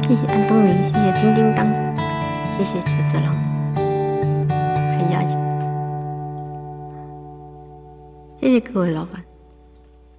谢谢安东尼，谢谢叮叮当，谢谢茄子狼，还押韵，谢谢各位老板。